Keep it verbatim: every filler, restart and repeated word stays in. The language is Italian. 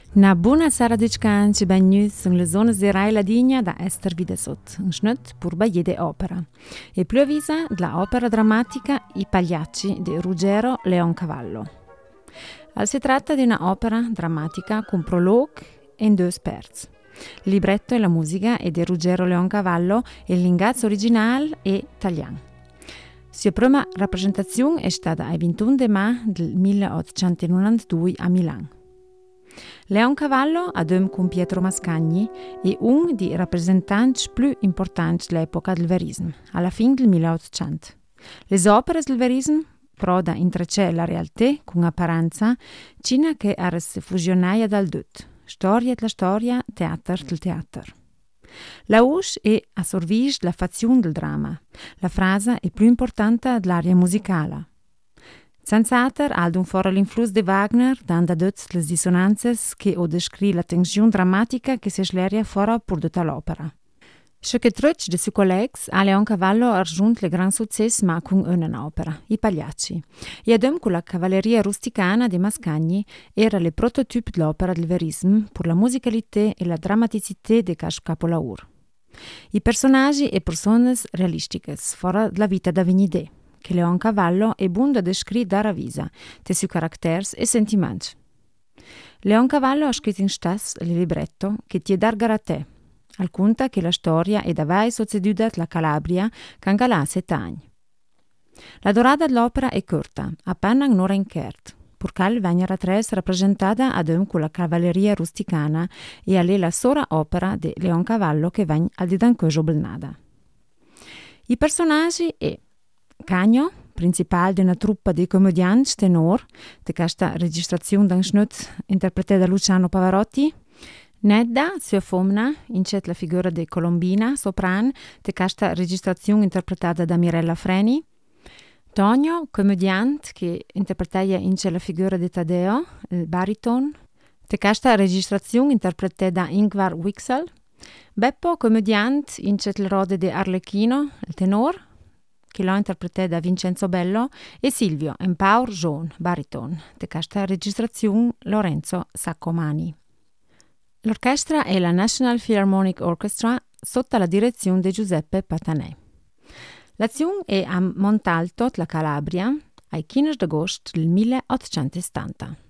Na buona sera discanci bagnus in le zone di Rai Ladigna da Ester Videsot, un schnut pur baie opera. E più avvisa la opera drammatica I Pagliacci di Ruggero Leoncavallo. Al si tratta di una opera drammatica con prologo e due sperzi. Il libretto e la musica è di Ruggero Leoncavallo e il linguaggio originale è italiano. La prima rappresentazione è stata il ventuno di maggio del milleottocentonovantadue a Milano. Leoncavallo, adem con Pietro Mascagni, è uno dei rappresentanti più importanti dell'epoca del verismo, alla fine del milleottocento. Le opere del verismo proda intrecce la realtà con apparenza, cina che era fusionaia dal dut, storia della storia, teatro del teatro. La usce è assorbisce la fazione del dramma. La frase è più importante dell'aria musicale. Senz'altro ha un foro l'influsso di Wagner, dando a le dissonanze che o descri la tensione drammatica che si schleria fuori per tutta l'opera. Ciò che trucci dei suoi colleghi ha Leoncavallo raggiunto il gran successo ma con un'opera, I Pagliacci. E adem con la cavalleria rusticana di Mascagni era il prototipo dell'opera del verismo per la musicalità e la drammaticità di questo capolavoro. I personaggi e persone realistiche, fuori della vita da venire, che Leoncavallo è buono da descrivere da ravisa, dei suoi caratteri e sentimenti. Leoncavallo ha scritto in stas il libretto che ti dà a te, al conta che la storia è davai succeduta alla Calabria che ha sette anni. La durata dell'opera è corta, appena un'ora in quart, purché venga tres rappresentata ad un con la cavalleria rusticana e a lei la sola opera di Leoncavallo che viene al di dancoso belnada. I personaggi è Cagno, principale di una truppa di commedianti tenor, di questa registrazione d'un schnut interpretata da Luciano Pavarotti. Nedda, sua femmina, incet la figura di Colombina, sopran, di questa registrazione interpretata da Mirella Freni. Tonio, commediante, che interpretava incet la figura di Taddeo, il bariton, di questa registrazione interpretata da Ingvar Wixel. Beppo, commediante, incet la rode di Arlecchino, il tenor, che l'ha interpretata da Vincenzo Bello, e Silvio, un paur giovane, bariton, di questa registrazione Lorenzo Saccomani. L'orchestra è la National Philharmonic Orchestra sotto la direzione di Giuseppe Patanè. L'azione è a Montalto, la Calabria, ai quindici agosto del milleottocentosettanta.